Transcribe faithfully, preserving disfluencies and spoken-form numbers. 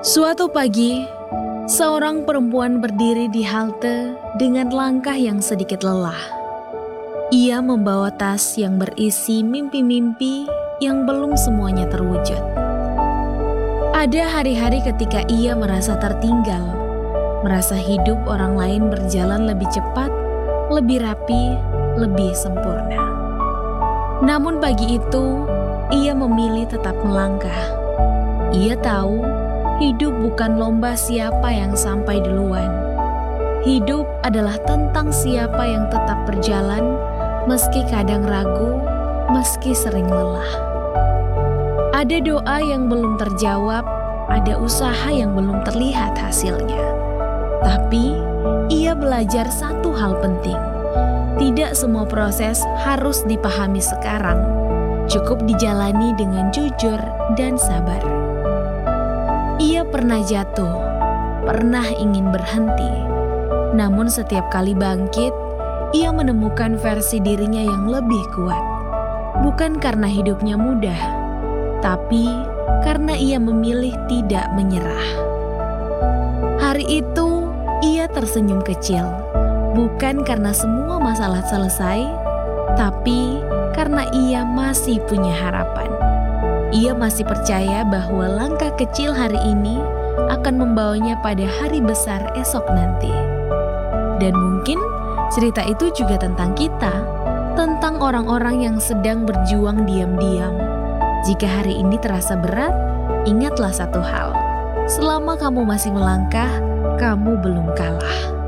Suatu pagi, seorang perempuan berdiri di halte dengan langkah yang sedikit lelah. Ia membawa tas yang berisi mimpi-mimpi yang belum semuanya terwujud. Ada hari-hari ketika ia merasa tertinggal, merasa hidup orang lain berjalan lebih cepat, lebih rapi, lebih sempurna. Namun pagi itu, ia memilih tetap melangkah. Ia tahu hidup bukan lomba siapa yang sampai duluan. Hidup adalah tentang siapa yang tetap berjalan, meski kadang ragu, meski sering lelah. Ada doa yang belum terjawab, ada usaha yang belum terlihat hasilnya. Tapi, ia belajar satu hal penting. Tidak semua proses harus dipahami sekarang. Cukup dijalani dengan jujur dan sabar. Ia pernah jatuh, pernah ingin berhenti. Namun setiap kali bangkit, ia menemukan versi dirinya yang lebih kuat. Bukan karena hidupnya mudah, tapi karena ia memilih tidak menyerah. Hari itu, ia tersenyum kecil. Bukan karena semua masalah selesai, tapi karena ia masih punya harapan. Ia masih percaya bahwa langkah kecil hari ini akan membawanya pada hari besar esok nanti. Dan mungkin cerita itu juga tentang kita, tentang orang-orang yang sedang berjuang diam-diam. Jika hari ini terasa berat, ingatlah satu hal. Selama kamu masih melangkah, kamu belum kalah.